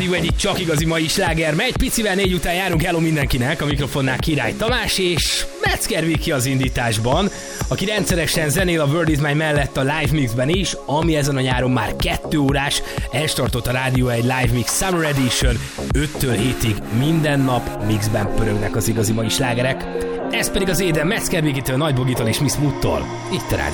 pedig egy csak igazi mai sláger megy. Picivel 4 után járunk, hello mindenkinek, a mikrofonnál Király Tamás és Metzger Viki az indításban, aki rendszeresen zenél a World Is Mine mellett a live mixben is, ami ezen a nyáron már 2 órás, elstartott a rádió egy live mix Summer Edition, 5-től 7-ig minden nap mixben pörögnek az igazi mai slágerek. Ez pedig az Éden Metzger Vikitől, Nagy Bogitól és Miss Muttól, itt a rádió.